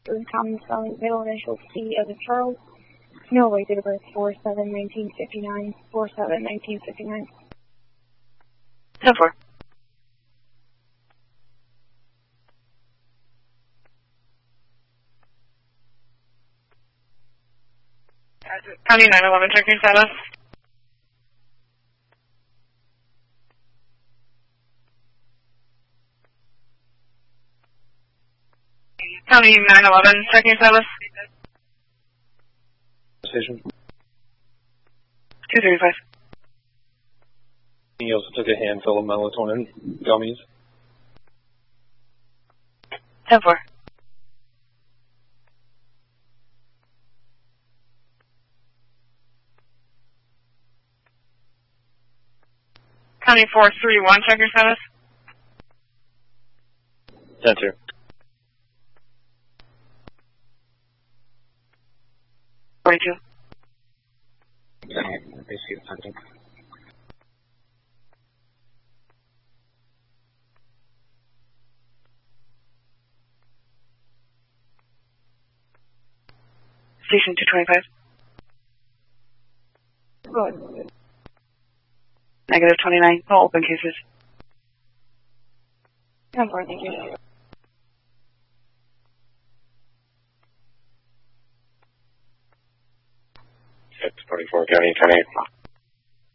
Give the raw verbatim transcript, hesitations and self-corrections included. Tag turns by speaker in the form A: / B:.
A: Common spelling, middle initial C as in Charles. Millway, date of birth four seven nineteen fifty-nine. four seven nineteen fifty-nine.
B: ten four. County nine eleven, checking status. County nine eleven, checking status.
C: Station.
B: two thirty-five.
C: He also took a handful of melatonin gummies.
B: ten four. County four three one, check your status.
C: ten two.
B: forty-two. Station two twenty-five.
A: Good.
B: Negative twenty-nine. No open cases.
A: ten four, thank you.
C: six forty-four, County ten eight.